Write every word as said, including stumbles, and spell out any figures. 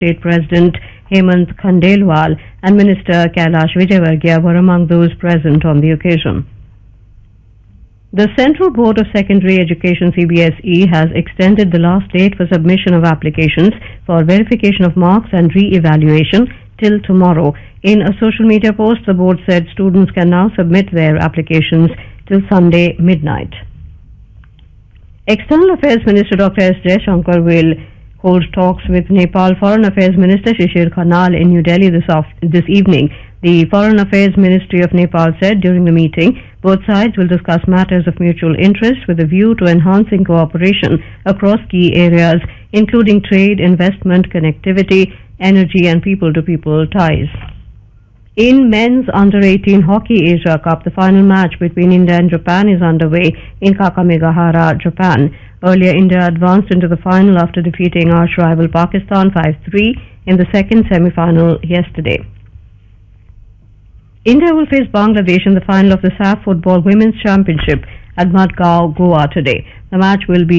State President Hemant Khandelwal and Minister Kailash Vijayvargiya were among those present on the occasion. The Central Board of Secondary Education C B S E has extended the last date for submission of applications for verification of marks and re-evaluation till tomorrow. In a social media post, the board said students can now submit their applications till Sunday midnight. External Affairs Minister Doctor S. Jaishankar will hold talks with Nepal Foreign Affairs Minister Shishir Khanal in New Delhi this, off- this evening. The Foreign Affairs Ministry of Nepal said during the meeting both sides will discuss matters of mutual interest with a view to enhancing cooperation across key areas including trade, investment, connectivity, energy and people-to-people ties. In men's under eighteen Hockey Asia Cup, the final match between India and Japan is underway in Kakamegahara, Japan. Earlier, India advanced into the final after defeating arch rival Pakistan five three in the second semi-final yesterday. India will face Bangladesh in the final of the S A F Football Women's Championship at Madgaon, Goa today. The match will be